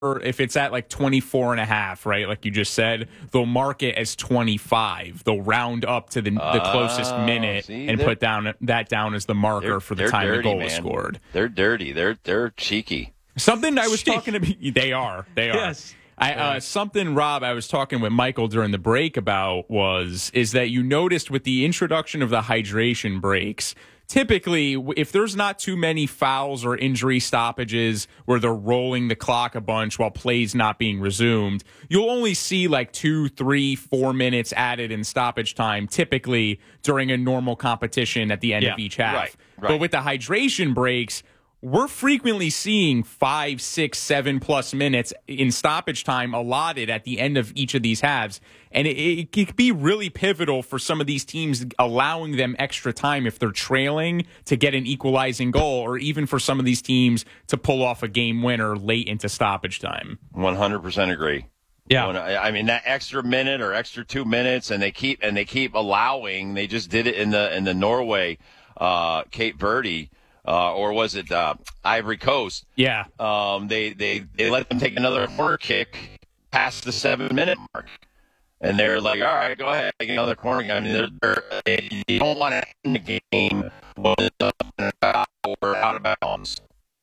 if it's at like 24 and a half, right, like you just said, they'll mark it as 25. They'll round up to the closest minute and put down as the marker for the time the goal was scored. They're dirty. They're cheeky. Something I was talking about. They are. Yes. Something, Rob, I was talking with Michael during the break about is that you noticed with the introduction of the hydration breaks, typically, if there's not too many fouls or injury stoppages where they're rolling the clock a bunch while plays not being resumed, you'll only see like 2, 3, 4 minutes added in stoppage time, typically during a normal competition at the end of each half. Right. But with the hydration breaks, we're frequently seeing 5, 6, 7+ minutes in stoppage time allotted at the end of each of these halves. And it could be really pivotal for some of these teams, allowing them extra time if they're trailing to get an equalizing goal, or even for some of these teams to pull off a game winner late into stoppage time. 100% agree. Yeah. I mean, that extra minute or extra 2 minutes, and they keep allowing. They just did it in the Norway, Cape Verde. Or was it Ivory Coast? Yeah. They let them take another corner kick past the 7-minute mark, and they're like, "All right, go ahead, take another corner kick." I mean, you don't want to end the game when it's out of bounds.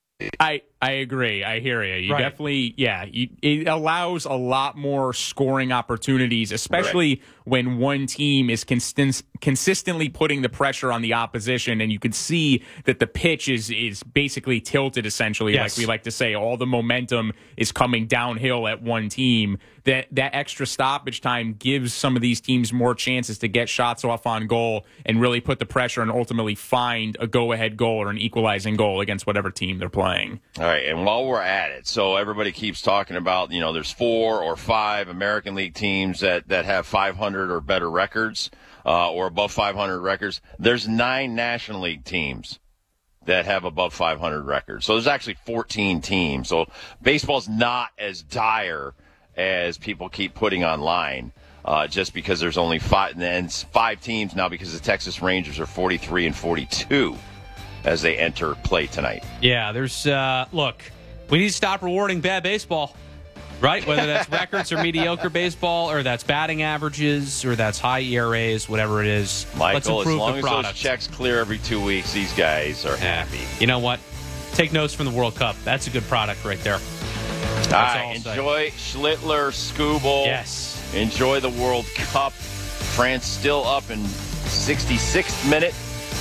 I agree. I hear you. You definitely, it allows a lot more scoring opportunities, especially when one team is consistently putting the pressure on the opposition, and you can see that the pitch is basically tilted, essentially, like we like to say. All the momentum is coming downhill at one team. That extra stoppage time gives some of these teams more chances to get shots off on goal and really put the pressure and ultimately find a go-ahead goal or an equalizing goal against whatever team they're playing. All right, and while we're at it, so everybody keeps talking about, there's 4 or 5 American League teams that have 500 or better records, or above 500 records. There's 9 National League teams that have above 500 records. So there's actually 14 teams. So baseball's not as dire as people keep putting online, just because there's only 5, and 5 teams now because the Texas Rangers are 43 and 42 as they enter play tonight. Yeah, there's look, we need to stop rewarding bad baseball, right? Whether that's records or mediocre baseball, or that's batting averages, or that's high ERAs, whatever it is. Michael, let's improve as long the as product. those checks clear every 2 weeks, these guys are happy. You know what? Take notes from the World Cup. That's a good product right there. All right, enjoy Schlittler, Skubal. Yes. Enjoy the World Cup. France still up in 66th minute,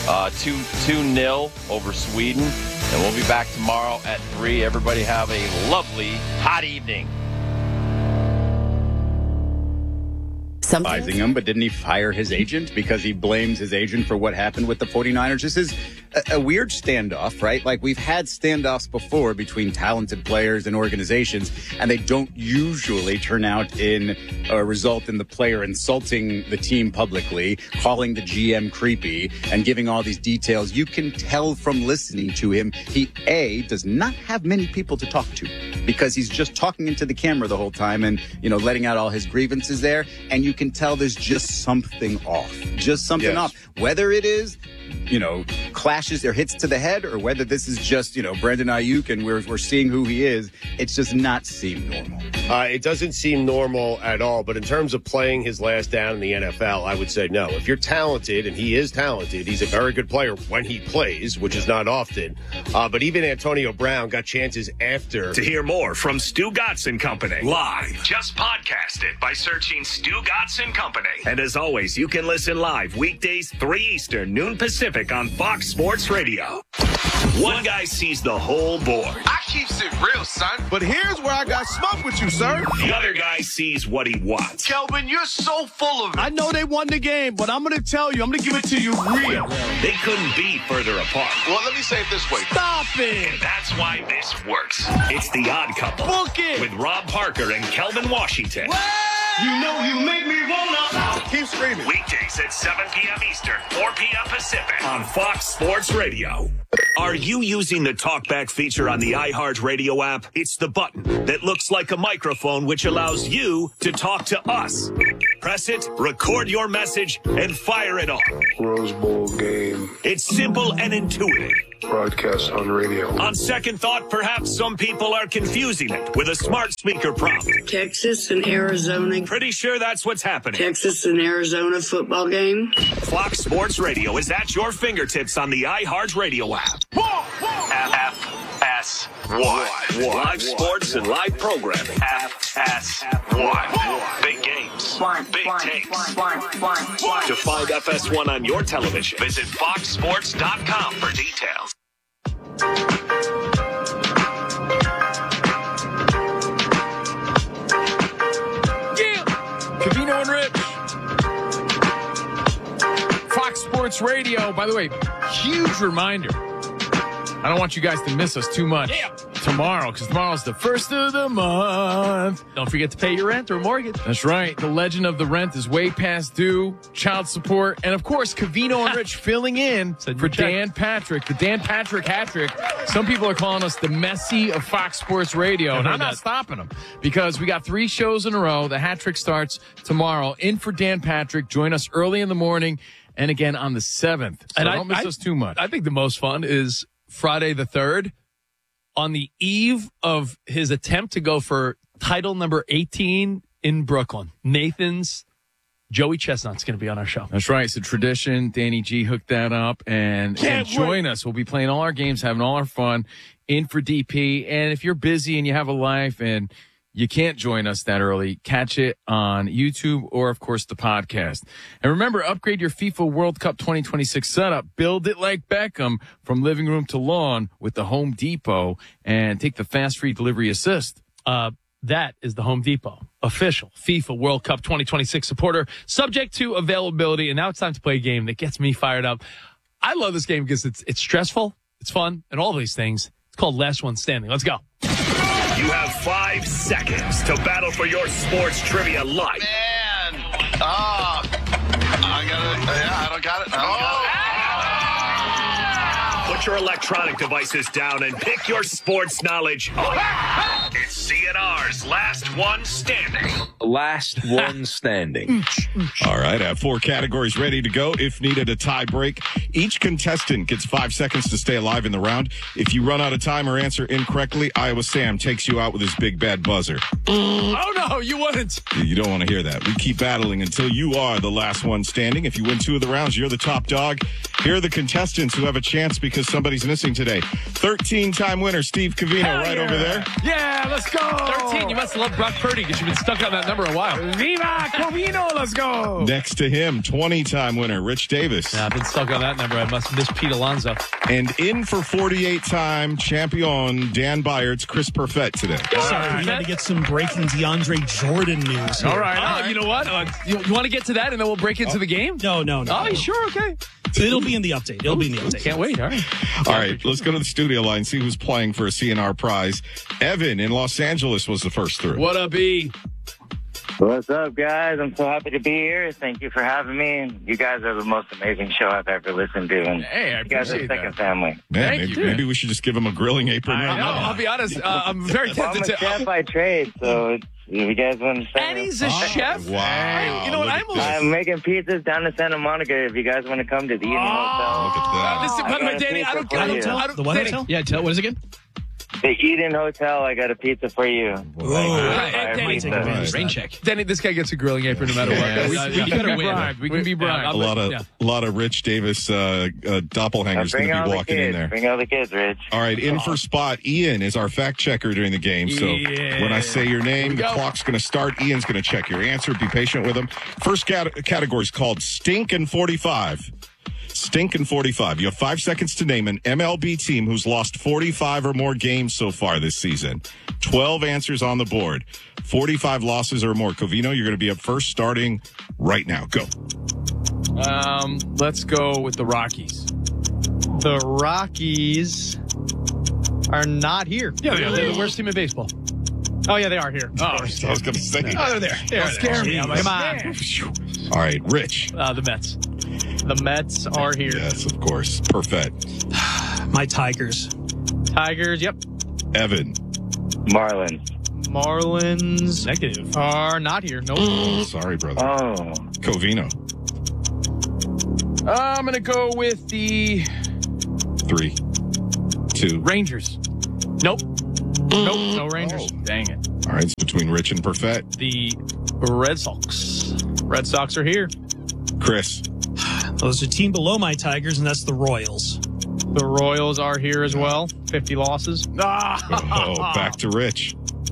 2-0 over Sweden. And we'll be back tomorrow at 3. Everybody have a lovely, hot evening. Advising him, but didn't he fire his agent because he blames his agent for what happened with the 49ers? This is a weird standoff, right? Like, we've had standoffs before between talented players and organizations, and they don't usually turn out in a result in the player insulting the team publicly, calling the GM creepy, and giving all these details. You can tell from listening to him, he, A, does not have many people to talk to because he's just talking into the camera the whole time and, letting out all his grievances there. And you can tell there's just something off. Off. Whether it is, clashes or hits to the head, or whether this is just, Brandon Ayuk and we're seeing who he is, it's just not seem normal. It doesn't seem normal at all. But in terms of playing his last down in the NFL, I would say no. If you're talented, and he is talented, he's a very good player when he plays, which is not often. But even Antonio Brown got chances after. To hear more from Stu Gotson Company live, just podcast it by searching Stu Gotson Company. And as always, you can listen live weekdays 3 Eastern, noon Pacific on Fox Sports Radio. One guy sees the whole board. I keeps it real, son. But here's where I got smoke with you, sir. The other guy sees what he wants. Kelvin, you're so full of it. I know they won the game, but I'm going to tell you, I'm going to give it to you real. They couldn't be further apart. Well, let me say it this way. Stop it. And that's why this works. It's The Odd Couple. Book it. With Rob Parker and Kelvin Washington. What? You know you make me wanna. Keep screaming. Weekdays at 7 p.m. Eastern, 4 p.m. Pacific on Fox Sports Radio. Are you using the TalkBack feature on the iHeartRadio app? It's the button that looks like a microphone, which allows you to talk to us. Press it, record your message, and fire it off. Rose Bowl game. It's simple and intuitive. Broadcast on radio. On second thought, perhaps some people are confusing it with a smart speaker prompt. Texas and Arizona. Pretty sure that's what's happening. Texas and Arizona football game. Fox Sports Radio is at your fingertips on the iHeartRadio app. FS1. Live sports and live programming. FS1. Big games. Big takes. To find FS1 on your television, visit foxsports.com for details. Yeah. Covino and Rich. Fox Sports Radio. By the way, huge reminder. I don't want you guys to miss us too much tomorrow, because tomorrow's the first of the month. Don't forget to pay your rent or mortgage. That's right. The legend of the rent is way past due. Child support. And, of course, Covino and Rich filling in for Dan Patrick. The Dan Patrick hat trick. Some people are calling us the Messi of Fox Sports Radio. And I'm not stopping them, because we got 3 shows in a row. The hat trick starts tomorrow. In for Dan Patrick. Join us early in the morning and again on the 7th. So don't miss us too much. I think the most fun is Friday the 3rd, on the eve of his attempt to go for title number 18 in Brooklyn. Nathan's Joey Chestnut's going to be on our show. That's right. It's a tradition. Danny G hooked that up. And join us. We'll be playing all our games, having all our fun. In for DP. And if you're busy and you have a life and you can't join us that early, catch it on YouTube or, of course, the podcast. And remember, upgrade your FIFA World Cup 2026 setup. Build it like Beckham from living room to lawn with the Home Depot, and take the fast free delivery assist. That is the Home Depot official FIFA World Cup 2026 supporter, subject to availability. And now it's time to play a game that gets me fired up. I love this game because it's stressful, it's fun, and all these things. It's called Last One Standing. Let's go. You have 5 seconds to battle for your sports trivia life. Man. I don't got it. Put your electronic devices down and pick your sports knowledge up. It's CNR's Last One Standing. Last one standing. All right, I have 4 categories ready to go. If needed, a tie break. Each contestant gets 5 seconds to stay alive in the round. If you run out of time or answer incorrectly, Iowa Sam takes you out with his big bad buzzer. Oh, no, you wouldn't. You don't want to hear that. We keep battling until you are the last one standing. If you win 2 of the rounds, you're the top dog. Here are the contestants who have a chance because somebody's missing today. 13-time winner Steve Covino over there. Yeah, let's go. 13. You must love Brock Purdy because you've been stuck on that number a while. Viva Covino, let's go. Next to him, 20-time winner Rich Davis. Yeah, I've been stuck on that number. I must miss Pete Alonso. And in for 48-time champion Dan Byard's Chris Perfett today. Sorry, we had to get some breaking DeAndre Jordan news here. All right. You know what? You want to get to that and then we'll break into the game? No. Oh, sure? Okay. It'll be in the update. Can't wait. All right. All right, let's go to the studio line, see who's playing for a CNR prize. Evan in Los Angeles was the first through. What up, E? What's up, guys? I'm so happy to be here. Thank you for having me. You guys are the most amazing show I've ever listened to. And hey, I you guys are second family. Man, maybe we should just give him a grilling apron. I'll be honest. I'm very tempted to. I'm a chef by trade, so if you guys want to say. And he's a chef. Wow. You know what? I'm making pizzas down to Santa Monica. If you guys want to come to the Eden Hotel. Look at that. By the way, Danny, I don't. The what hotel? Yeah, what is it again? The Eden Hotel. I got a pizza for you. Rain check. Danny, this guy gets a grilling apron no matter what. We can be bribed. We can be bribed. A lot of Rich Davis doppelhangers going to be walking in there. Bring all the kids, Rich. All right, in for spot. Ian is our fact checker during the game. So when I say your name, the clock's going to start. Ian's going to check your answer. Be patient with him. First category is called Stink and 45. Stink and 45. You have 5 seconds to name an MLB team who's lost 45 or more games so far this season. 12 answers on the board. 45 losses or more. Covino, you're going to be up first starting right now. Go. Let's go with the Rockies. The Rockies are not here. Yeah, they're the worst team in baseball. Oh, yeah, they are here. I was going to say. Oh, they're there. Don't scare me. Come on. All right, Rich. The Mets. The Mets are here. Yes, of course. Perfect. My Tigers. Tigers, yep. Evan. Marlins. Marlins Negative. are not here. Nope. Oh, sorry, brother. Oh. Covino. I'm going to go with the 3, 2. Rangers. Nope. No Rangers. Dang it. All right, it's between Rich and Perfett. The Red Sox. Red Sox are here. Chris. There's a team below my Tigers, and that's the Royals. The Royals are here as well. 50 losses. Oh, back to Rich.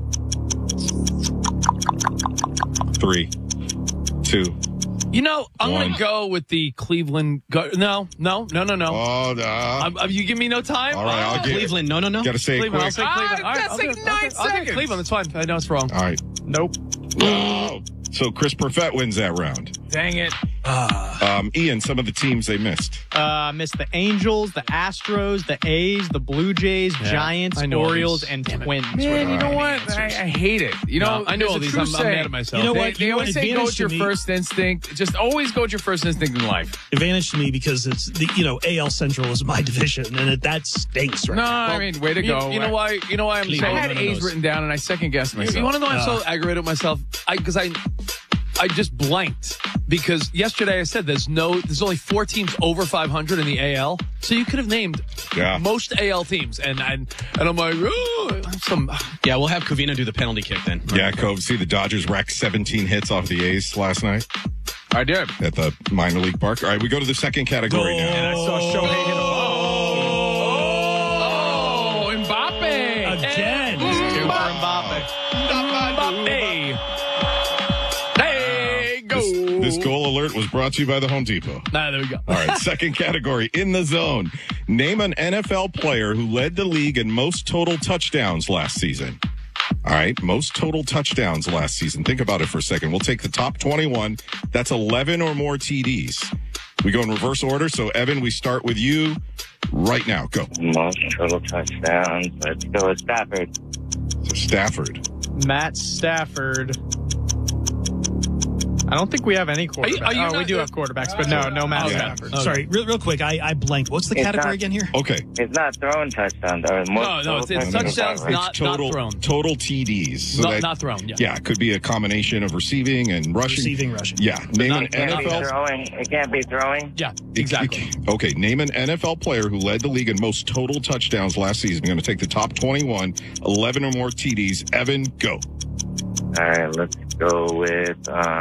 3, 2. You know, I'm going One. to go with the Cleveland. No. Oh, no. You give me no time? All right, I'll get Cleveland. No. Got to say it Cleveland. I'll quick. say Cleveland. All right, that's like 9 I'll seconds. take Cleveland. It's fine. I know it's wrong. All right. Nope. Oh, so Chris Perfett wins that round. Dang it. Ian, some of the teams they missed. Missed the Angels, the Astros, the A's, the Blue Jays, Giants, I know all Orioles, these. and Twins. Man, you know what? I hate it. You know, I know all there's these. a I'm true mad saying. at myself. You know They, what? they always say go Advantage with your to me- first instinct. Just always go with your first instinct in life. Advantage to me because it's the AL Central is my division, and that stinks right No, now. I mean, way to go. You know why? You know why I'm so. I had A's written down and I second guessed myself. You want to know why I'm so aggravated with myself? Because I just blanked because yesterday I said there's only 4 teams over 500 in the AL, so you could have named most AL teams, and I'm like, Yeah, we'll have Covino do the penalty kick then. Yeah, Cove. See, the Dodgers racked 17 hits off the A's last night I did. at the minor league park. All right, we go to the second category now. And I saw Shohei hit a ball. Oh, Mbappe. Again. Two for Mbappe. Hey, go. This goal alert was brought to you by the Home Depot. There we go. All right, second category, in the zone. Name an NFL player who led the league in most total touchdowns last season. All right, most total touchdowns last season. Think about it for a second. We'll take the top 21. That's 11 or more TDs. We go in reverse order. So, Evan, we start with you right now. Go. Most total touchdowns. Let's go with Stafford. So Stafford. Matt Stafford. I don't think we have any quarterbacks. We do have quarterbacks, but no Matt Stafford. Okay. Sorry, real quick. I blanked. What's the category again here? Okay. It's not throwing touchdowns. Or No, it's touchdowns, not thrown. Total TDs. So Not thrown, yeah. Yeah, it could be a combination of receiving and rushing. Rushing. Yeah. Name an It can't be NFL. throwing. It can't be throwing. Yeah, exactly. Okay, name an NFL player who led the league in most total touchdowns last season. I'm going to take the top 21, 11 or more TDs. Evan, go. All right, let's go with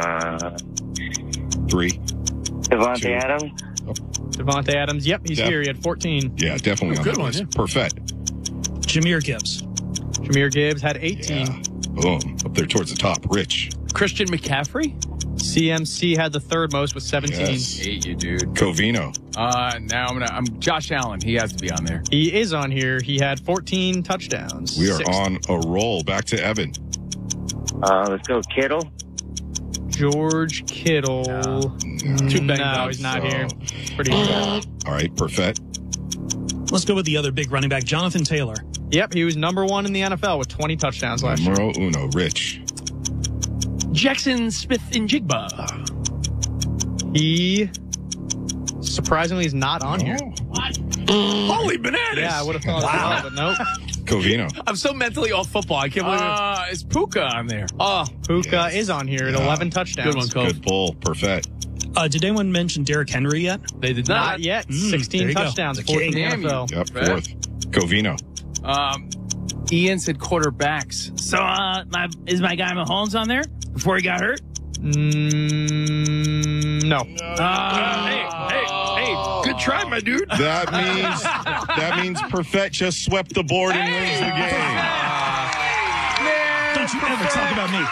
3. Devontae 2. Adams. Devontae Adams. Yep, he's here. He had 14. Yeah, definitely on good that one, list. yeah. Perfect. Jameer Gibbs. Jameer Gibbs had 18. Yeah. Boom. Up there towards the top. Rich. Christian McCaffrey? CMC had the third most with 17. Yes. Hate you, dude. Covino. Now I'm Josh Allen. He has to be on there. He is on here. He had 14 touchdowns. We are Sixth. on a roll. Back to Evan. Let's go Kittle. George Kittle. Too banged No, up, he's not so- here. Pretty good. All right, Perfect. Let's go with the other big running back, Jonathan Taylor. Yep, he was number 1 in the NFL with 20 touchdowns last year. Numero uno. Rich. Jackson Smith and Jigba. He surprisingly is not on here. Holy bananas! Yeah, I would have thought as well, but nope. Covino. I'm so mentally off football. I can't believe it. Is Puka on there? Oh, Puka is on here at 11 touchdowns. good one, Cove. Good pull. Perfect. Did anyone mention Derrick Henry yet? They did Not not. yet. there 16 you go. touchdowns, The 14 king. in the NFL. Yep, fourth. Covino. Ian said quarterbacks. So, is my guy Mahomes on there before he got hurt? No. Hey, good try, my dude. That means Perfect just swept the board and wins the game. Don't you ever talk about me.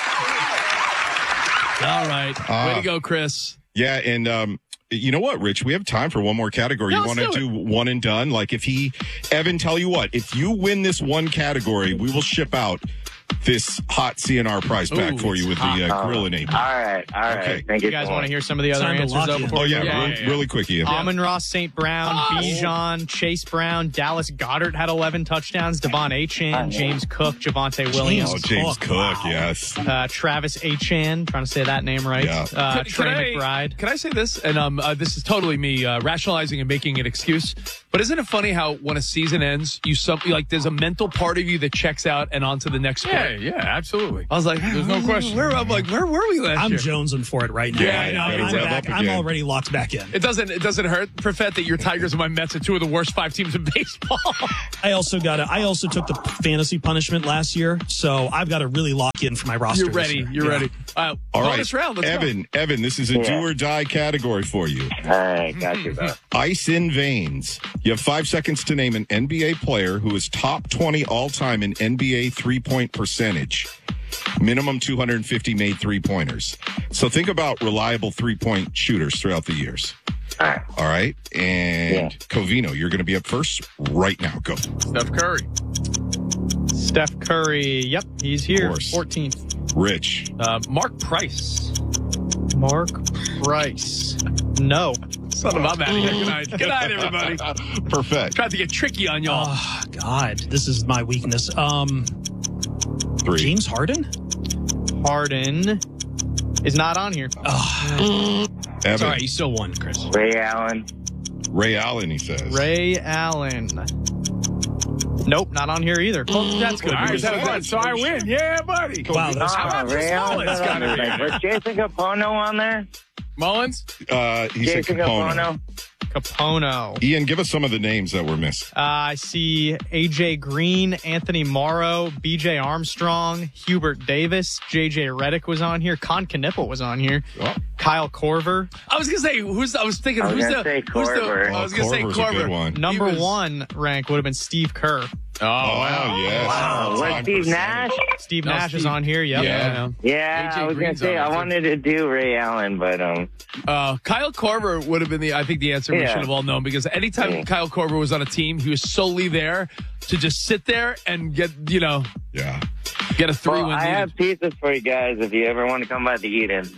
All right. Way to go, Chris. Yeah, and you know what, Rich? We have time for one more category. Yeah, You want to let's do do one and done? Like Evan, tell you what, if you win this one category, we will ship out this hot CNR prize pack Ooh, for you with the Gorilla name. All right. Okay. Thank You guys want to hear some of the other Time to answers lock though in. before Oh, we yeah, go? really quick, Ian. Amon-Ra St. Brown, Bijan, Chase Brown, Dallas Goddard had 11 touchdowns, Devon Achane, James Cook, Javonte Williams, Oh, James Cook, yes. Travis Achane, trying to say that name right, Yeah. Trey McBride. Can I say this? And this is totally me rationalizing and making an excuse. But isn't it funny how when a season ends, there's a mental part of you that checks out and on to the next sport? Yeah, absolutely. I was like, there's no question. Where were we last I'm year? jonesing for it right now. Yeah, I'm back. I'm already locked back in. It doesn't hurt, Perfett, that your Tigers and my Mets are two of the worst 5 teams in baseball. I also took the fantasy punishment last year, so I've got to really lock in for my roster. You're ready. You're ready. All bonus right, round. Let's Evan, this is a do or die category for you. All right, got you, bro. Ice in veins. You have 5 seconds to name an NBA player who is top 20 all-time in NBA three-point percentage. Minimum 250 made three-pointers. So think about reliable three-point shooters throughout the years. All right. And Covino, you're going to be up first right now. Go. Steph Curry. Steph Curry. Yep, he's here. 14th. Rich. Mark Price. Mark Price. No. Son of a man. Good night. Good night, everybody. Perfect. Tried to get tricky on y'all. Oh, God. This is my weakness. 3. James Harden? Harden is not on here. Evan. Sorry, you still won, Chris. Ray Allen. Ray Allen, he says. Ray Allen. Nope, not on here either. Oh, that's good. All right, so I win. Yeah, buddy. Wow, that's Ray Allen. Was Jason Capono on there? Mullins? He said Jason Capono. Capono. Ian, give us some of the names that were missed. I see AJ Green, Anthony Morrow, BJ Armstrong, Hubert Davis, JJ Redick was on here. Con Knipple was on here. Oh. Kyle Korver. I was going to say, who's the Korver. I was going to say Korver's a good one. Number 1 rank would have been Steve Kerr. Oh, wow. Yes. Wow. Was Steve Nash? Steve Nash is on here. Yep. Yeah, I was going to say, I wanted to do Ray Allen, but Kyle Korver would have been the answer we should have all known, because anytime Kyle Korver was on a team, he was solely there to just sit there and get a 3 when I have pizzas for you guys if you ever want to come by to eat in.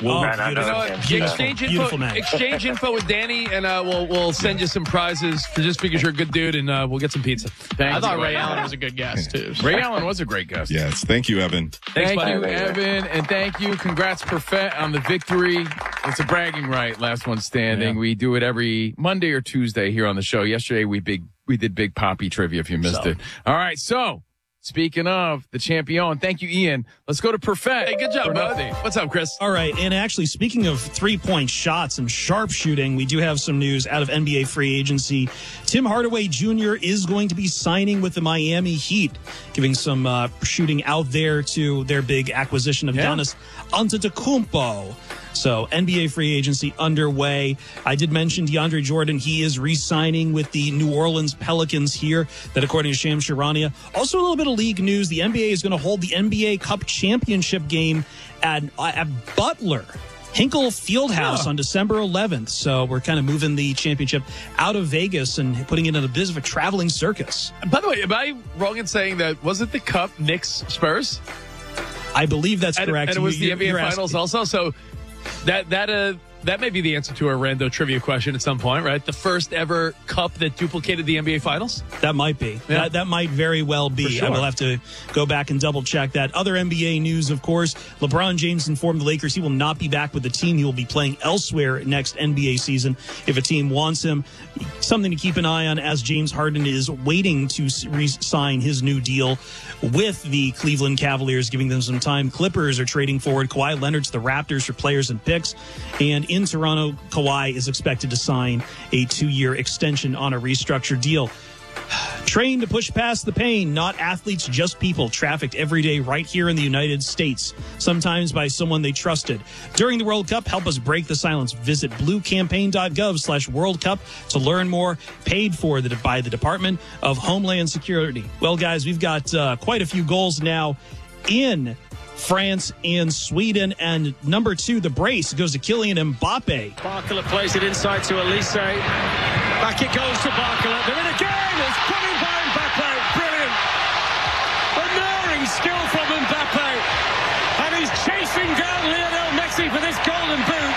Exchange info with Danny, and we'll send you some prizes just because you're a good dude, and we'll get some pizza. I thought Ray Allen was a good guest, too. Ray Allen was a great guest. Yes. Thank you, Evan. Thank you, Evan, and thank you. Congrats, Perfett, on the victory. It's a bragging right, last one standing. Yeah. We do it every Monday or Tuesday here on the show. Yesterday, we did Big Poppy trivia if you missed it. All right, so speaking of the champion, thank you, Ian. Let's go to Perfett. Hey, good job, bud. What's up, Chris? All right, and actually, speaking of three-point shots and sharpshooting, we do have some news out of NBA free agency. Tim Hardaway Jr. is going to be signing with the Miami Heat, giving some shooting out there to their big acquisition of Giannis Antetokounmpo. So NBA free agency underway. I did mention DeAndre Jordan. He is re-signing with the New Orleans Pelicans here. That according to Shams Charania. Also a little bit of league news. The NBA is going to hold the NBA Cup Championship game at Butler Hinkle Fieldhouse on December 11th. So we're kind of moving the championship out of Vegas and putting it in a bit of a traveling circus. By the way, am I wrong in saying that wasn't the Cup Knicks Spurs? I believe that's correct. And it was the NBA Finals also. So that may be the answer to a rando trivia question at some point, right? The first ever cup that duplicated the NBA Finals? That might be. Yeah. That might very well be. Sure. I will have to go back and double check that. Other NBA news, of course, LeBron James informed the Lakers he will not be back with the team. He will be playing elsewhere next NBA season if a team wants him. Something to keep an eye on as James Harden is waiting to re-sign his new deal with the Cleveland Cavaliers, giving them some time. Clippers are trading forward Kawhi Leonard to the Raptors for players and picks. And in Toronto, Kawhi is expected to sign a 2-year extension on a restructured deal. Trained to push past the pain, not athletes, just people trafficked every day right here in the United States, sometimes by someone they trusted. During the World Cup, help us break the silence. Visit bluecampaign.gov/World Cup to learn more. Paid for by the Department of Homeland Security. Well, guys, we've got quite a few goals now in France and Sweden. And number 2, the brace goes to Kylian Mbappe. Barcola plays it inside to Elise. Back it goes to Barcola. They're in again. It's put in by Mbappe. Brilliant. Unerring skill from Mbappe. And he's chasing down Lionel Messi for this golden boot.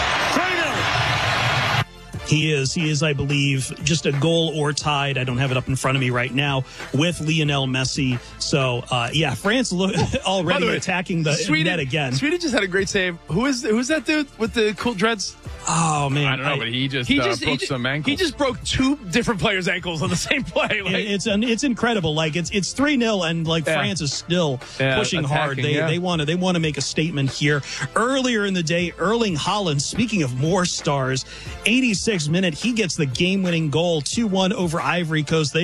3-0. He is, I believe, just a goal or tied. I don't have it up in front of me right now with Lionel Messi. So, France already attacking the net again. Sweden just had a great save. Who's that dude with the cool dreads? Oh man, I don't know, but he just broke some ankles. He just broke 2 different players' ankles on the same play. It's incredible. Like it's 3-0, and France is still pushing hard. They want to make a statement here. Earlier in the day, Erling Haaland. Speaking of more stars, 86th minute, he gets the game-winning goal, 2-1 over Ivory Coast.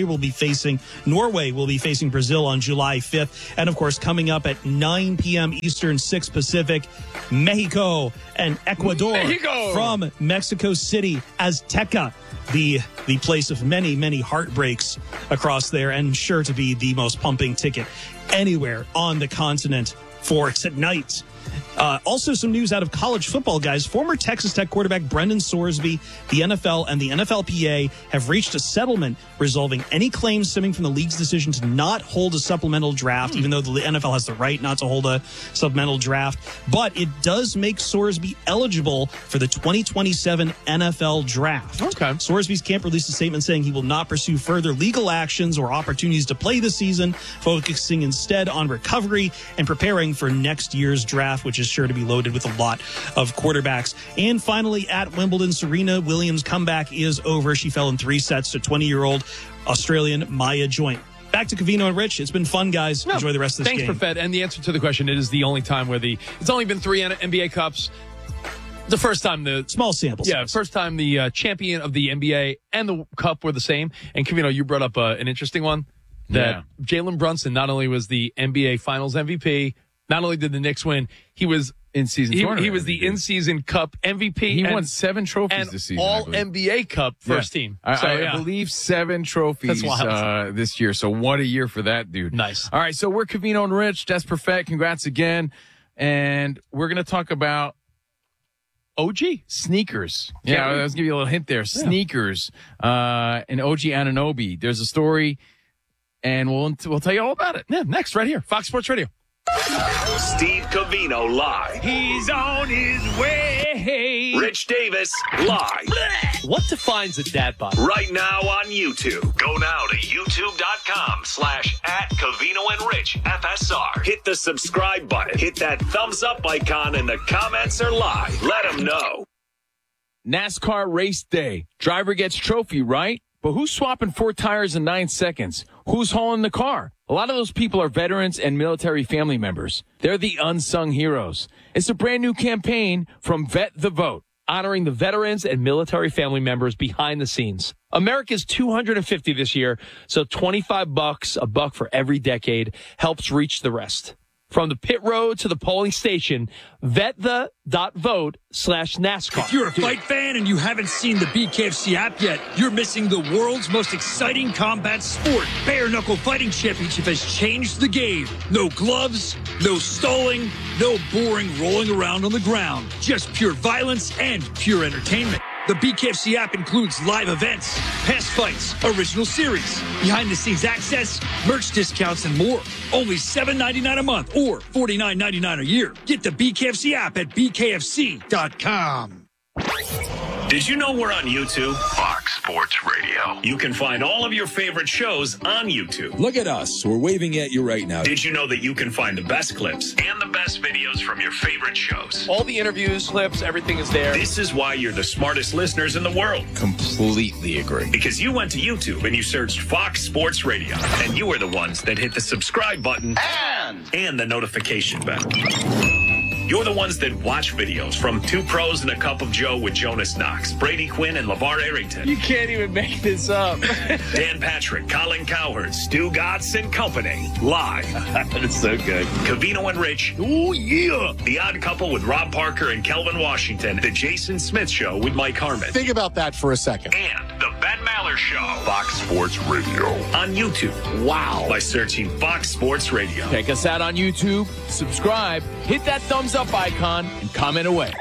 Norway will be facing Brazil on July 5th, and of course, coming up at 9 p.m. Eastern, 6 Pacific, Mexico and Ecuador from Mexico City, Azteca, the place of many heartbreaks across there, and sure to be the most pumping ticket anywhere on the continent for tonight. Also, some news out of college football, guys. Former Texas Tech quarterback Brendan Sorsby, the NFL, and the NFLPA have reached a settlement resolving any claims stemming from the league's decision to not hold a supplemental draft, even though the NFL has the right not to hold a supplemental draft. But it does make Sorsby eligible for the 2027 NFL draft. Okay. Sorsby's camp released a statement saying he will not pursue further legal actions or opportunities to play this season, focusing instead on recovery and preparing for next year's draft, which is sure to be loaded with a lot of quarterbacks. And finally, at Wimbledon, Serena Williams' comeback is over. She fell in 3 sets to 20-year-old Australian Maya Joint. Back to Covino and Rich. It's been fun, guys. Enjoy the rest of this game. Thanks, Profet. And the answer to the question, it is the only time where it's only been 3 NBA Cups. The first time small sample size. Yeah, first time the champion of the NBA and the Cup were the same. And Covino, you brought up an interesting one. That Jalen Brunson not only was the NBA Finals MVP, not only did the Knicks win, he was in-season tournament. He was the in-season Cup MVP. He won 7 trophies this season. All NBA Cup first team. I believe 7 trophies this year. So what a year for that dude. Nice. All right, so we're Covino and Rich. That's perfect. Congrats again. And we're going to talk about OG sneakers. Yeah, I was give you a little hint there. Sneakers. And OG Anunoby. There's a story, and we'll tell you all about it. Yeah, next right here, Fox Sports Radio. Steve Covino live. He's on his way. Rich Davis live. What defines a dad bod? Right now on YouTube. Go now to youtube.com/@CovinoandRichFSR. Hit the subscribe button. Hit that thumbs up icon, and the comments are live. Let them know. NASCAR race day. Driver gets trophy, right? But who's swapping 4 tires in 9 seconds? Who's hauling the car? A lot of those people are veterans and military family members. They're the unsung heroes. It's a brand new campaign from Vet the Vote, honoring the veterans and military family members behind the scenes. America's 250 this year, so $25, a buck for every decade, helps reach the rest. From the pit road to the polling station, VetThe.vote/NASCAR. If you're a fight fan and you haven't seen the BKFC app yet, you're missing the world's most exciting combat sport. Bare Knuckle Fighting Championship has changed the game. No gloves, no stalling, no boring rolling around on the ground. Just pure violence and pure entertainment. The BKFC app includes live events, past fights, original series, behind-the-scenes access, merch discounts, and more. Only $7.99 a month or $49.99 a year. Get the BKFC app at bkfc.com. Did you know we're on YouTube? Fox Sports Radio. You can find all of your favorite shows on YouTube. Look at us. We're waving at you right now. Did you know that you can find the best clips and the best videos from your favorite shows? All the interviews, clips, everything is there. This is why you're the smartest listeners in the world. Completely agree. Because you went to YouTube and you searched Fox Sports Radio. And you were the ones that hit the subscribe button and the notification bell. You're the ones that watch videos from Two Pros and a Cup of Joe with Jonas Knox, Brady Quinn, and LeVar Arrington. You can't even make this up. Dan Patrick, Colin Cowherd, Stu Gatz and Company. Live. That's so good. Covino and Rich. Oh, yeah. The Odd Couple with Rob Parker and Kelvin Washington. The Jason Smith Show with Mike Harmon. Think about that for a second. And the Ben Maller Show. Fox Sports Radio. On YouTube. Wow. By searching Fox Sports Radio. Check us out on YouTube. Subscribe. Hit that thumbs up icon and comment away.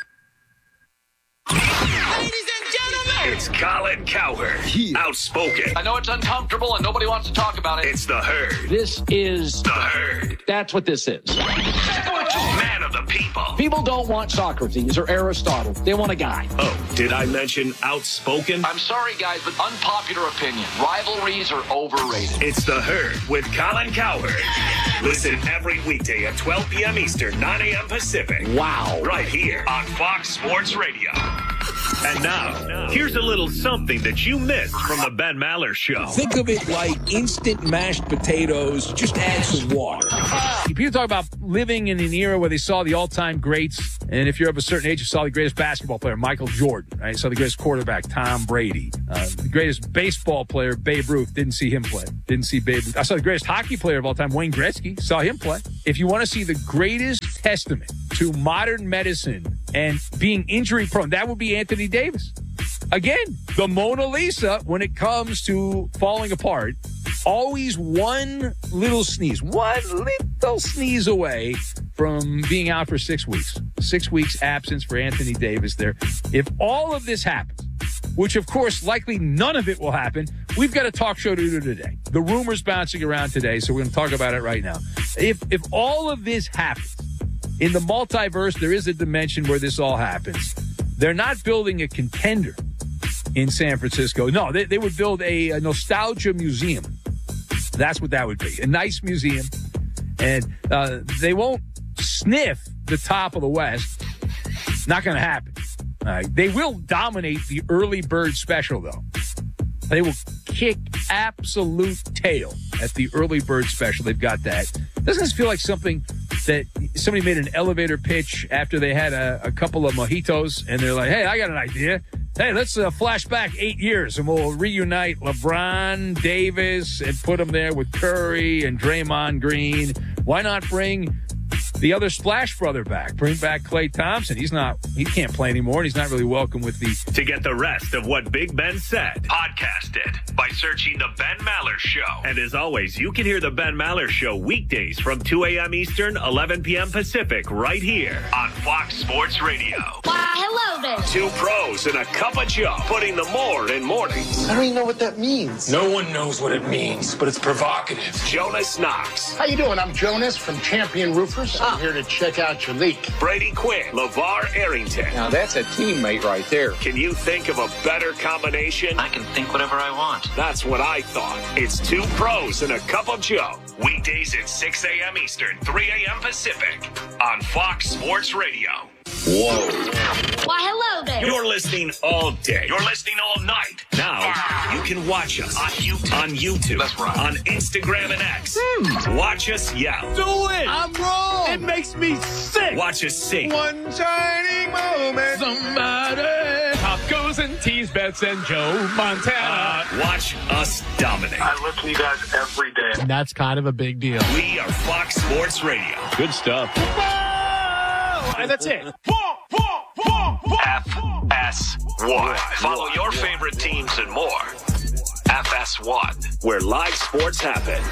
It's Colin Cowherd. Outspoken. I know it's uncomfortable and nobody wants to talk about it. It's the Herd. This is the Herd. That's what this is. Man of the people. People don't want Socrates or Aristotle. They want a guy. Oh, did I mention outspoken? I'm sorry, guys, but unpopular opinion. Rivalries are overrated. It's the Herd with Colin Cowherd. Listen every weekday at 12 p.m. Eastern, 9 a.m. Pacific. Wow. Right here on Fox Sports Radio. And now, here's a little something that you missed from the Ben Maller Show. Think of it like instant mashed potatoes. Just add some water. People talk about living in an era where they saw the all-time greats. And if you're of a certain age, you saw the greatest basketball player, Michael Jordan. Right? You saw the greatest quarterback, Tom Brady. The greatest baseball player, Babe Ruth. Didn't see him play. Didn't see Babe Ruth. I saw the greatest hockey player of all time, Wayne Gretzky. Saw him play. If you want to see the greatest testament to modern medicine and being injury prone, that would be Anthony Davis. Again, the Mona Lisa, when it comes to falling apart, always one little sneeze away from being out for 6 weeks. 6 weeks absence for Anthony Davis there. If all of this happens, which of course likely none of it will happen, we've got a talk show to do today. The rumors bouncing around today, so we're going to talk about it right now. If all of this happens, in the multiverse, there is a dimension where this all happens. They're not building a contender in San Francisco. No, they would build a nostalgia museum. That's what that would be. A nice museum. And they won't sniff the top of the West. Not going to happen. They will dominate the early bird special, though. They will kick absolute tail at the early bird special. They've got that. Doesn't this feel like something that somebody made an elevator pitch after they had a couple of mojitos, and they're like, hey, I got an idea. Hey, let's flash back 8 years, and we'll reunite LeBron, Davis, and put them there with Curry and Draymond Green. Why not bring the other Splash brother back? Bring back Klay Thompson. He can't play anymore, and he's not really welcome with the... To get the rest of what Big Ben said, podcast it by searching The Ben Maller Show. And as always, you can hear The Ben Maller Show weekdays from 2 a.m. Eastern, 11 p.m. Pacific, right here on Fox Sports Radio. Why, hello there. Two pros and a cup of Joe, putting the more in mornings. I don't even know what that means. No one knows what it means, but it's provocative. Jonas Knox. How you doing? I'm Jonas from Champion Roofers. I'm here to check out your leak. Brady Quinn. LeVar Arrington. Now that's a teammate right there. Can you think of a better combination? I can think whatever I want. That's what I thought. It's two pros and a cup of Joe. Weekdays at 6 a.m. Eastern, 3 a.m. Pacific on Fox Sports Radio. Whoa. Why, hello there. You're listening all day. You're listening all night. Now, you can watch us on YouTube. That's right. On Instagram and X. Watch us yell. Do it. I'm wrong. It makes me sick. Watch us sing. One shining moment. Somebody. Pop goes and tease bets and Joe Montana. Watch us dominate. I listen to you guys every day. That's kind of a big deal. We are Fox Sports Radio. Good stuff. And that's it. FS1. Follow your favorite teams and more. FS1, where live sports happen.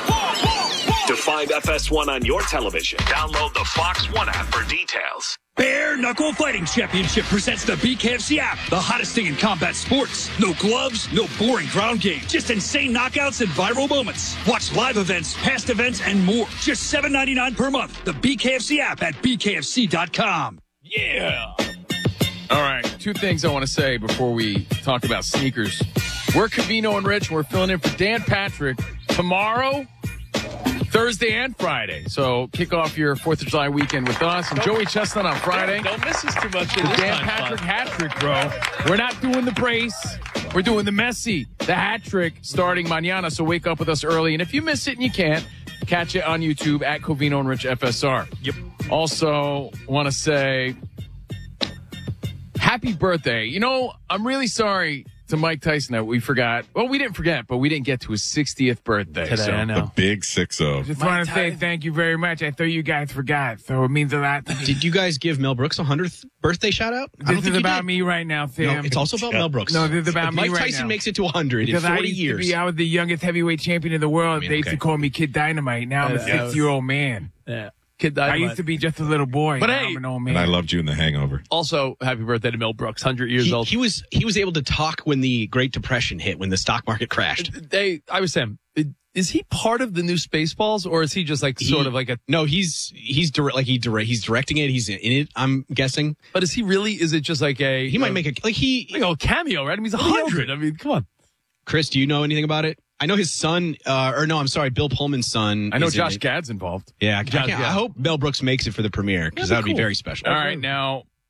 To find FS1 on your television, download the Fox One app for details. Bare Knuckle Fighting Championship presents the BKFC app, the hottest thing in combat sports. No gloves, no boring ground game, just insane knockouts and viral moments. Watch live events, past events, and more. Just $7.99 per month. The BKFC app at BKFC.com. Yeah. All right, two things I want to say before we talk about sneakers. We're Covino and Rich. We're filling in for Dan Patrick tomorrow, Thursday, and Friday. So kick off your 4th of July weekend with us. And Joey Chestnut on Friday. Don't miss us too much. The Dan Patrick hat trick, bro. We're not doing the brace. We're doing the Messi, the hat trick, starting mañana. So wake up with us early. And if you miss it and you can't, catch it on YouTube at Covino and Rich FSR. Yep. Also, want to say happy birthday. You know, I'm really sorry to Mike Tyson that we forgot. Well, we didn't forget, but we didn't get to his 60th birthday. Today, so. I know. The big 6-0. Just want to say thank you very much. I thought you guys forgot, so it means a lot to me. Did you guys give Mel Brooks a 100th birthday shout out? This is about me right now, Sam. No, it's also about Mel Brooks. No, this is about me right now. Mike Tyson makes it to 100 in 40 years. I was the youngest heavyweight champion in the world. They used to call me Kid Dynamite. Now I'm a 6-year-old man. Yeah. Kid Dynamite. I used to be just a little boy. But now hey, I'm an old man. And I loved you in The Hangover. Also, happy birthday to Mel Brooks, 100 years old. He was able to talk when the Great Depression hit, when the stock market crashed. I was saying, is he part of the new Spaceballs, or is he just like sort of like a? No, he's directing it. He's in it. I'm guessing. But is he really? Is it just like a? He might make a a cameo, right? I mean, he's 100. I mean, come on. Chris, do you know anything about it? I know his son, Bill Pullman's son. I know Josh Gad's involved. Yeah, I hope Mel Brooks makes it for the premiere, because that would be very special. All right, now,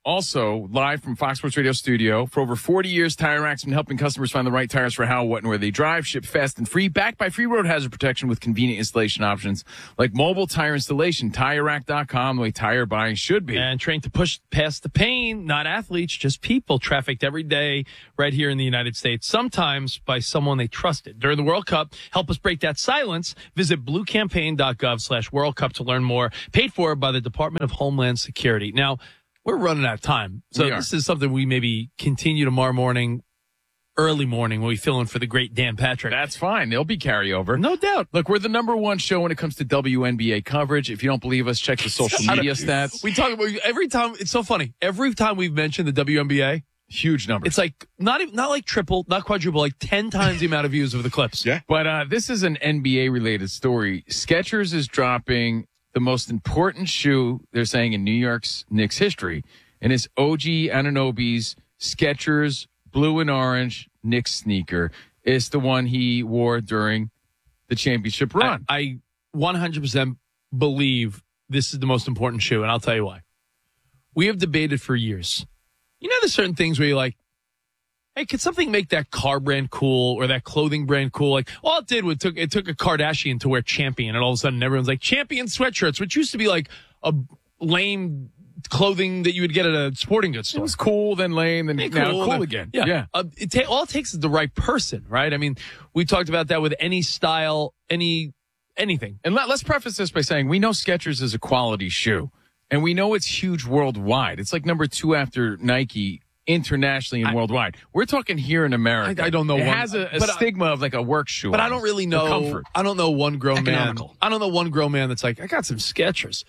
Also, live from Fox Sports Radio studio. For over 40 years, Tire Rack's been helping customers find the right tires for how, what, and where they drive. Shipped fast and free, backed by free road hazard protection with convenient installation options like mobile tire installation. TireRack.com, the way tire buying should be. And trained to push past the pain, not athletes, just people trafficked every day right here in the United States, sometimes by someone they trusted. During the World Cup, help us break that silence. Visit bluecampaign.gov/World Cup to learn more. Paid for by the Department of Homeland Security. Now, we're running out of time. So this is something we maybe continue tomorrow morning, early morning, when we fill in for the great Dan Patrick. That's fine. There'll be carryover. No doubt. Look, we're the #1 show when it comes to WNBA coverage. If you don't believe us, check the social media stats. We talk about every time. It's so funny. Every time we've mentioned the WNBA, huge numbers. It's like not like triple, not quadruple, like 10 times the amount of views of the clips. Yeah. But this is an NBA related story. Skechers is dropping the most important shoe, they're saying, in New York's Knicks history. And it's OG Anunoby's Skechers blue and orange Knicks sneaker. It's the one he wore during the championship run. I 100% believe this is the most important shoe, and I'll tell you why. We have debated for years. You know, there's certain things where you're like, hey, could something make that car brand cool or that clothing brand cool? Like, all it did was it took a Kardashian to wear Champion, and all of a sudden everyone's like, Champion sweatshirts, which used to be like a lame clothing that you would get at a sporting goods store. It was cool, then lame, then now cool again. Yeah. All it takes is the right person, right? I mean, we talked about that with any style, anything. And let's preface this by saying we know Skechers is a quality shoe, and we know it's huge worldwide. It's like #2 after Nike internationally and worldwide. We're talking here in America. I don't know. It has a stigma of like a work shoe. But I don't really know. Comfort. I don't know one grown man. I don't know one grown man that's like, I got some Skechers.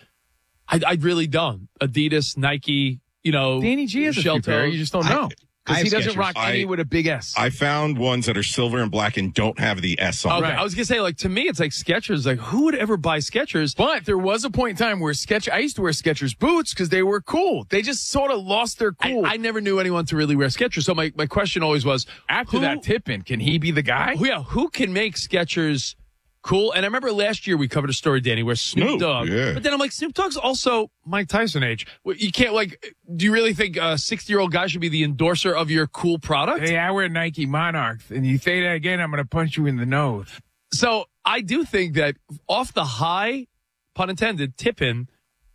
I really don't. Adidas, Nike, Danny G has a few pair. You just don't know. Because he doesn't rock any with a big S. I found ones that are silver and black and don't have the S on them. them. I was going to say, like, to me, it's like Skechers. Like, who would ever buy Skechers? But there was a point in time where I used to wear Skechers boots because they were cool. They just sort of lost their cool. I never knew anyone to really wear Skechers. So my question always was, after that tip-in, can he be the guy? Who can make Skechers cool? And I remember last year we covered a story, Danny, where Snoop Dogg. Yeah. But then I'm like, Snoop Dogg's also Mike Tyson age. You can't, like, do you really think a 60-year-old guy should be the endorser of your cool product? Hey, I wear Nike Monarchs, and you say that again, I'm going to punch you in the nose. So I do think that off the high, pun intended, tip-in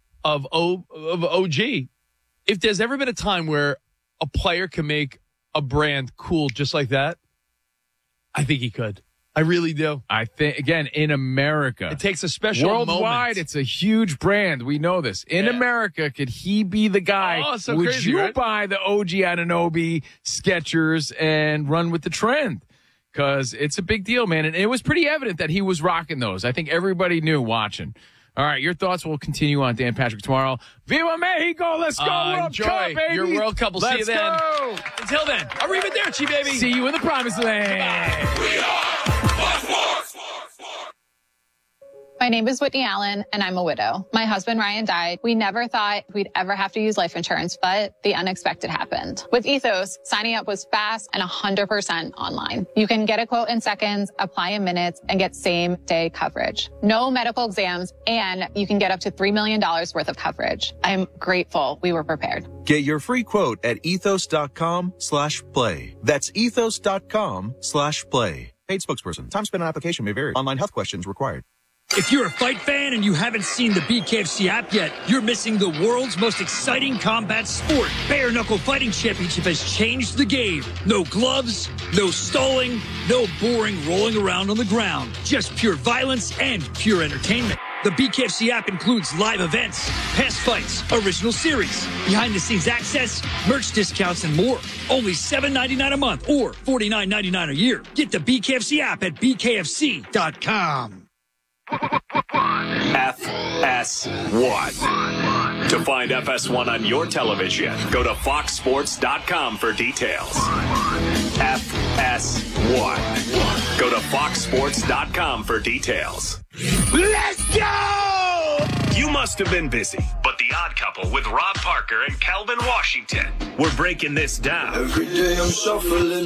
of OG, if there's ever been a time where a player can make a brand cool just like that, I think he could. I really do. I think, again, in America. It takes a special worldwide, moment. It's a huge brand. We know this. In America, could he be the guy? Oh, so would crazy, you right? buy the OG Anunoby Skechers and run with the trend? Because it's a big deal, man. And it was pretty evident that he was rocking those. I think everybody knew watching. All right, your thoughts will continue on Dan Patrick tomorrow. Viva Mexico! Let's go, World Cup, baby! Your World Cup. We'll see you then. Go. Until then, arrivederci, baby! See you in the promised land. We are Fox Sports. My name is Whitney Allen, and I'm a widow. My husband, Ryan, died. We never thought we'd ever have to use life insurance, but the unexpected happened. With Ethos, signing up was fast and 100% online. You can get a quote in seconds, apply in minutes, and get same-day coverage. No medical exams, and you can get up to $3 million worth of coverage. I am grateful we were prepared. Get your free quote at ethos.com/play. That's ethos.com/play. Paid spokesperson. Time spent on application may vary. Online health questions required. If you're a fight fan and you haven't seen the BKFC app yet, you're missing the world's most exciting combat sport. Bare Knuckle Fighting Championship has changed the game. No gloves, no stalling, no boring rolling around on the ground. Just pure violence and pure entertainment. The BKFC app includes live events, past fights, original series, behind-the-scenes access, merch discounts, and more. Only $7.99 a month or $49.99 a year. Get the BKFC app at bkfc.com. FS1. To find FS1 on your television, go to foxsports.com for details. FS1. Go to foxsports.com for details. Let's go! You must have been busy, but The Odd Couple with Rob Parker and Calvin Washington. We're breaking this down. Every day I'm shuffling.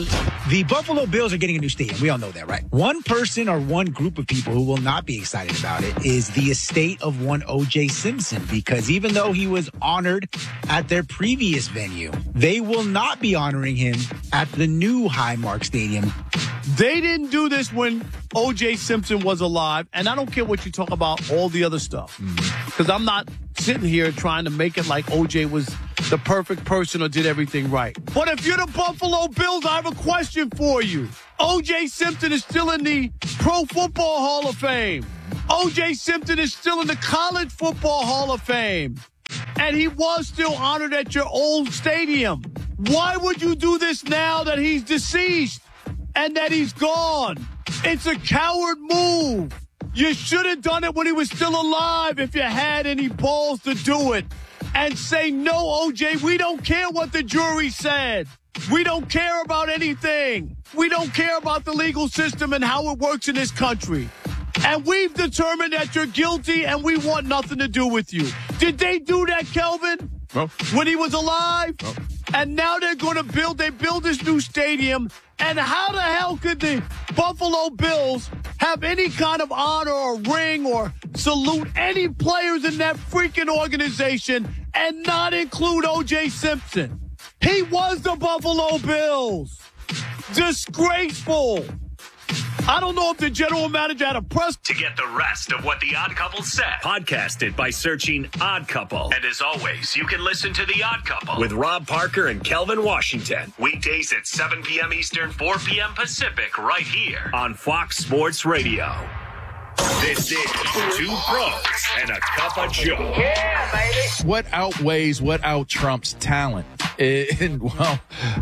The Buffalo Bills are getting a new stadium. We all know that, right? One person or one group of people who will not be excited about it is the estate of one O.J. Simpson, because even though he was honored at their previous venue, they will not be honoring him at the new Highmark Stadium. They didn't do this when O.J. Simpson was alive, and I don't care what you talk about all the other stuff, because I'm not sitting here trying to make it like O.J. was the perfect person or did everything right. But if you're the Buffalo Bills, I have a question for you. O.J. Simpson is still in the Pro Football Hall of Fame. O.J. Simpson is still in the College Football Hall of Fame. And he was still honored at your old stadium. Why would you do this now that he's deceased and that he's gone? It's a coward move. You should have done it when he was still alive if you had any balls to do it. And say, no, OJ, we don't care what the jury said. We don't care about anything. We don't care about the legal system and how it works in this country. And we've determined that you're guilty and we want nothing to do with you. Did they do that, Kelvin? No. When he was alive? No. And now they're going to build this new stadium. And how the hell could the Buffalo Bills have any kind of honor or ring or salute any players in that freaking organization and not include O.J. Simpson? He was the Buffalo Bills. Disgraceful. I don't know if the general manager had a press. To get the rest of what The Odd Couple said, podcast it by searching Odd Couple. And as always, you can listen to The Odd Couple with Rob Parker and Kelvin Washington. Weekdays at 7 p.m. Eastern, 4 p.m. Pacific, right here on Fox Sports Radio. This is Two Pros and a Cup of Joe. Yeah, baby. What out-Trumps talent? A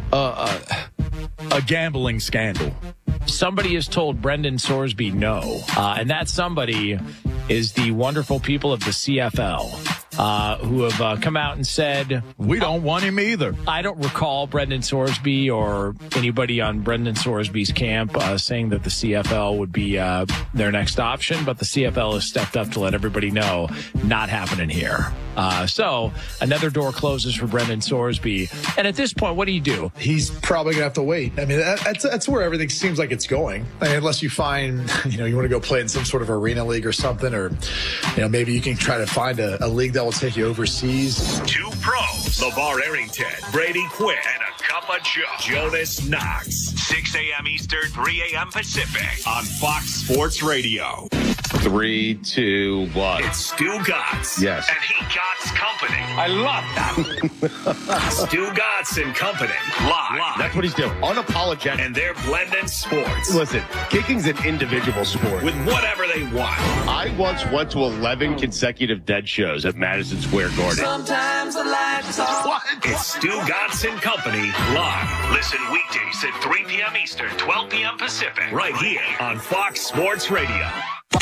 gambling scandal. Somebody has told Brendan Sorsby no, and that somebody is the wonderful people of the CFL, who have come out and said, we don't want him either. I don't recall Brendan Sorsby or anybody on Brendan Sorsby's camp saying that the CFL would be their next option, but the CFL has stepped up to let everybody know, not happening here. So another door closes for Brendan Sorsby. And at this point, what do you do? He's probably going to have to wait. I mean, that's where everything seems like it's going. I mean, unless you find, you want to go play in some sort of arena league or something, or, maybe you can try to find a league that will take you overseas. Two Pros, LeVar Arrington, Brady Quinn, and a Cup of Joe, Jonas Knox. 6 a.m. Eastern, 3 a.m. Pacific on Fox Sports Radio. 3, 2, 1. It's Stu Gatz. Yes. And he Gatz Company. I love that. Stu Gatz and Company. Live. That's what he's doing. Unapologetic. And they're blending sports. Listen, kicking's an individual sport. With whatever they want. I once went to 11 consecutive dead shows at Madison Square Garden. Sometimes the lights off. What? It's Stu Gatz and Company. Live. Listen weekdays at 3 p.m. Eastern, 12 p.m. Pacific. Right here on Fox Sports Radio.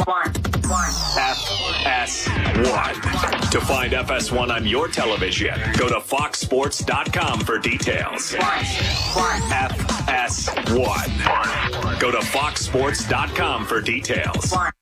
FS1. To find FS1 on your television, go to foxsports.com for details. FS1. Go to foxsports.com for details.